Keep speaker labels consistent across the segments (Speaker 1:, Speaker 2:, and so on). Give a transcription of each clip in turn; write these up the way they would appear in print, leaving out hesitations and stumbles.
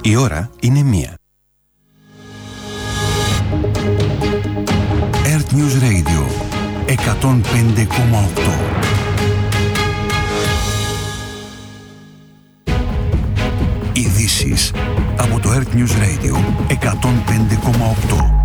Speaker 1: Η ώρα είναι 1. Earth News Radio 105,8. Ειδήσεις από το Earth News Radio 105,8.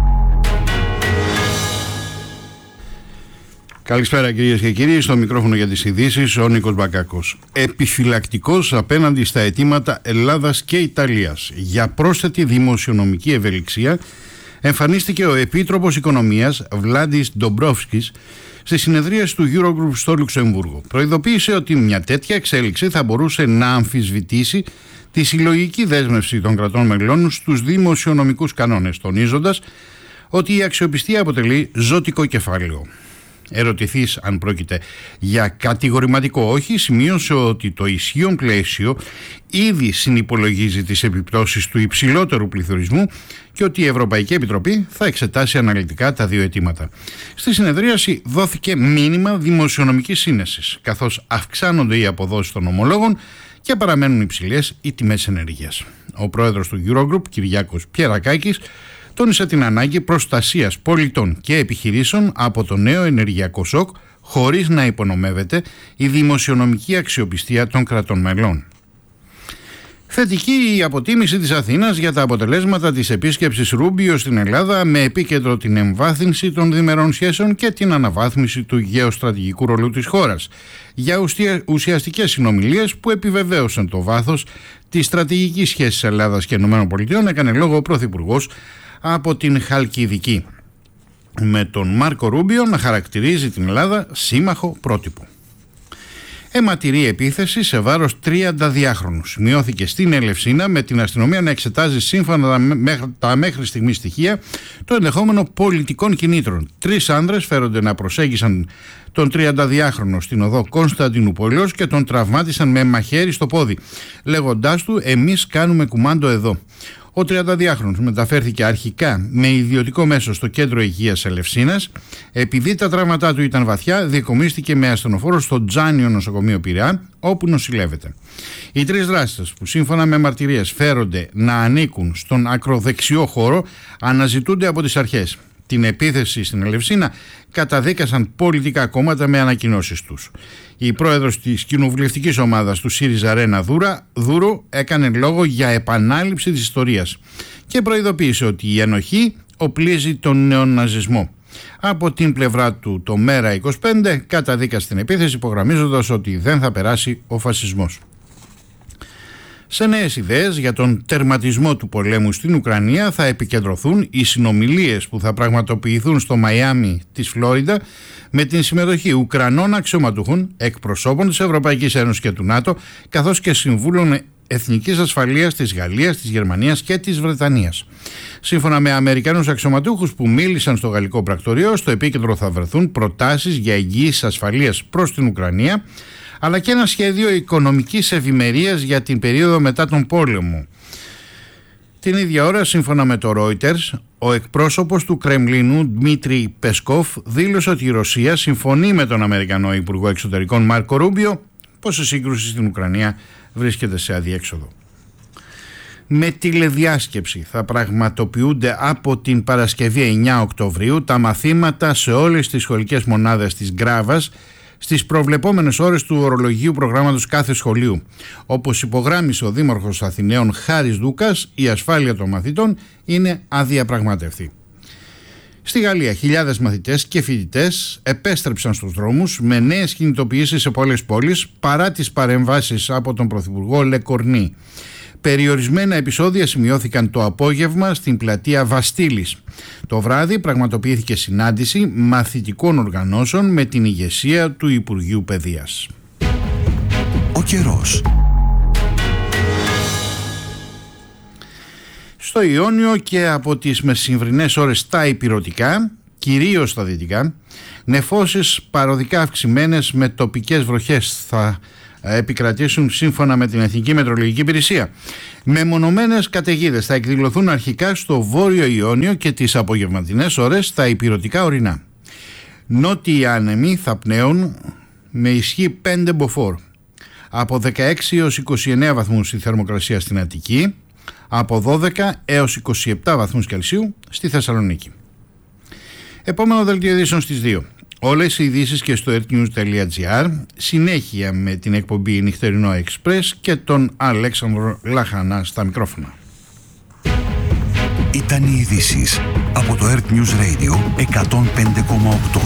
Speaker 2: Καλησπέρα κυρίες και κύριοι, στο μικρόφωνο για τις ειδήσεις ο Νίκος Μπακάκος. Επιφυλακτικός απέναντι στα αιτήματα Ελλάδας και Ιταλίας για πρόσθετη δημοσιονομική ευελιξία εμφανίστηκε ο Επίτροπος Οικονομίας Βλάντις Ντομπρόφσκης στη συνεδρίαση του Eurogroup στο Λουξεμβούργο. Προειδοποίησε ότι μια τέτοια εξέλιξη θα μπορούσε να αμφισβητήσει τη συλλογική δέσμευση των κρατών μελών στους δημοσιονομικούς κανόνες, τονίζοντας ότι η αξιοπιστία αποτελεί ζωτικό κεφάλαιο. Ερωτηθείς αν πρόκειται για κατηγορηματικό όχι, σημείωσε ότι το ισχύον πλαίσιο ήδη συνυπολογίζει τις επιπτώσεις του υψηλότερου πληθωρισμού και ότι η Ευρωπαϊκή Επιτροπή θα εξετάσει αναλυτικά τα δύο αιτήματα. Στη συνεδρίαση δόθηκε μήνυμα δημοσιονομικής σύνεσης, καθώς αυξάνονται οι αποδόσεις των ομολόγων και παραμένουν υψηλές οι τιμές ενέργειας. Ο πρόεδρος του Eurogroup, Κυριάκος Πιερακάκης, τόνισε την ανάγκη προστασίας πολιτών και επιχειρήσεων από το νέο ενεργειακό σοκ, χωρίς να υπονομεύεται η δημοσιονομική αξιοπιστία των κρατών μελών. Θετική η αποτίμηση της Αθήνας για τα αποτελέσματα της επίσκεψης Ρούμπιο στην Ελλάδα, με επίκεντρο την εμβάθυνση των διμερών σχέσεων και την αναβάθμιση του γεωστρατηγικού ρολού της χώρας, για ουσιαστικές συνομιλίες που επιβεβαίωσαν το βάθος της στρατηγικής σχέσης Ελλάδας και ΗΠΑ, έκανε λόγο ο Πρωθυπουργός από την Χαλκιδική, με τον Μάρκο Ρούμπιο να χαρακτηρίζει την Ελλάδα σύμμαχο πρότυπο. Αιματηρή επίθεση σε βάρος 32χρονου μειώθηκε στην Ελευσίνα, με την αστυνομία να εξετάζει σύμφωνα τα μέχρι στιγμή στοιχεία το ενδεχόμενο πολιτικών κινήτρων. 3 άνδρες φέρονται να προσέγγισαν τον 32χρονο στην οδό Κωνσταντινούπολεως και τον τραυμάτισαν με μαχαίρι στο πόδι, λέγοντάς του «Εμείς κάνουμε κουμάντο εδώ». Ο 32χρονος μεταφέρθηκε αρχικά με ιδιωτικό μέσο στο κέντρο υγείας Ελευσίνας. Επειδή τα τραύματά του ήταν βαθιά, δικομίστηκε με ασθενοφόρο στο Τζάνιο νοσοκομείο Πειραιά, όπου νοσηλεύεται. Οι 3 δράστες, που σύμφωνα με μαρτυρίες φέρονται να ανήκουν στον ακροδεξιό χώρο, αναζητούνται από τις αρχές. Την επίθεση στην Ελευσίνα καταδίκασαν πολιτικά κόμματα με ανακοινώσεις τους. Η πρόεδρος της κοινοβουλευτικής ομάδας του ΣΥΡΙΖΑ, Ρένα Δούρου, έκανε λόγο για επανάληψη της ιστορίας και προειδοποίησε ότι η ενοχή οπλίζει τον νεοναζισμό. Από την πλευρά του, το ΜΕΡΑ25 καταδίκασε την επίθεση, υπογραμμίζοντας ότι δεν θα περάσει ο φασισμός. Σε νέες ιδέες για τον τερματισμό του πολέμου στην Ουκρανία θα επικεντρωθούν οι συνομιλίες που θα πραγματοποιηθούν στο Μαϊάμι της Φλόριντα, με την συμμετοχή Ουκρανών αξιωματούχων, εκπροσώπων της Ευρωπαϊκής Ένωσης και του ΝΑΤΟ, καθώς και συμβούλων εθνικής ασφαλείας της Γαλλίας, της Γερμανίας και της Βρετανίας. Σύμφωνα με Αμερικανούς αξιωματούχους που μίλησαν στο γαλλικό πρακτορείο, στο επίκεντρο θα βρεθούν προτάσεις για εγγύησεις ασφαλείας προς την Ουκρανία, αλλά και ένα σχέδιο οικονομικής ευημερίας για την περίοδο μετά τον πόλεμο. Την ίδια ώρα, σύμφωνα με το Reuters, ο εκπρόσωπος του Κρεμλίνου, Δημήτρη Πεσκόφ, δήλωσε ότι η Ρωσία συμφωνεί με τον Αμερικανό Υπουργό Εξωτερικών Μάρκο Ρούμπιο πως η σύγκρουση στην Ουκρανία βρίσκεται σε αδιέξοδο. Με τηλεδιάσκεψη θα πραγματοποιούνται από την Παρασκευή 9 Οκτωβρίου τα μαθήματα σε όλες τις σχολικές μονάδες της Γκράβας, στις προβλεπόμενες ώρες του ορολογίου προγράμματος κάθε σχολείου. Όπως υπογράμμισε ο Δήμαρχος Αθηναίων Χάρης Δούκας, η ασφάλεια των μαθητών είναι αδιαπραγμάτευτη. Στη Γαλλία, χιλιάδες μαθητές και φοιτητές επέστρεψαν στους δρόμους με νέες κινητοποιήσεις σε πολλές πόλεις, παρά τις παρεμβάσεις από τον Πρωθυπουργό Λεκορνή. Περιορισμένα επεισόδια σημειώθηκαν το απόγευμα στην πλατεία Βαστίλης. Το βράδυ πραγματοποιήθηκε συνάντηση μαθητικών οργανώσεων με την ηγεσία του Υπουργείου Παιδείας.
Speaker 1: Ο καιρός.
Speaker 2: Στο Ιόνιο και από τις μεσημβρινές ώρες στα ηπειρωτικά, κυρίως στα δυτικά, νεφώσεις παροδικά αυξημένες με τοπικές βροχές θα επικρατήσουν σύμφωνα με την Εθνική Μετεωρολογική Υπηρεσία. Μεμονωμένες καταιγίδες θα εκδηλωθούν αρχικά στο Βόρειο Ιόνιο και τις απογευματινές ώρες στα ηπειρωτικά ορεινά. Νότιοι άνεμοι θα πνέουν με ισχύ 5 μποφόρ. Από 16 έως 29 βαθμούς η θερμοκρασία στην Αττική, από 12 έως 27 βαθμούς Κελσίου στη Θεσσαλονίκη. Επόμενο δελτίο ειδήσεων στις 2. Όλες οι ειδήσεις και στο earthnews.gr, συνέχεια με την εκπομπή Νυχτερινό Express και τον Αλέξανδρο Λαχανά στα μικρόφωνα.
Speaker 1: Ήταν οι ειδήσεις από το Earth News Radio 105,8.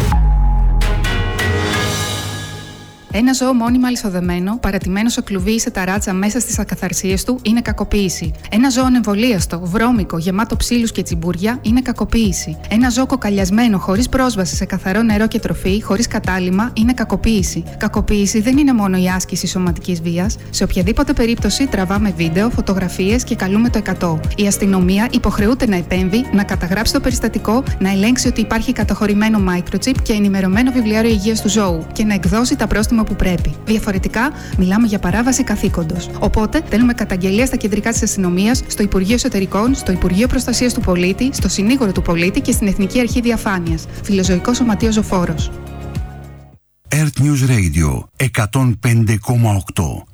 Speaker 3: Ένα ζώο μόνιμα αλυσοδεμένο, παρατημένο σε κλουβί ή σε ταράτσα μέσα στις ακαθαρσίες του, είναι κακοποίηση. Ένα ζώο ανεμβολίαστο, βρώμικο, γεμάτο ψήλους και τσιμπούρια, είναι κακοποίηση. Ένα ζώο κοκαλιασμένο, χωρίς πρόσβαση σε καθαρό νερό και τροφή, χωρίς κατάλυμμα, είναι κακοποίηση. Κακοποίηση δεν είναι μόνο η άσκηση σωματικής βίας. Σε οποιαδήποτε περίπτωση τραβάμε βίντεο, φωτογραφίες και καλούμε το 100. Η αστυνομία υποχρεούται να επέμβει, να καταγράψει το περιστατικό, να ελέγξει ότι υπάρχει καταχωρημένο microchip και ενημερωμένο βιβλιάριο υγείας του ζώου και να εκδώσει τα πρόστιμα που πρέπει. Διαφορετικά, μιλάμε για παράβαση καθήκοντος. Οπότε, θέλουμε καταγγελία στα κεντρικά της αστυνομίας, στο Υπουργείο Εσωτερικών, στο Υπουργείο Προστασίας του Πολίτη, στο Συνήγορο του Πολίτη και στην Εθνική Αρχή Διαφάνειας. Φιλοζωικό Σωματείο Ζωφόρος.
Speaker 1: Earth News Radio 105,8.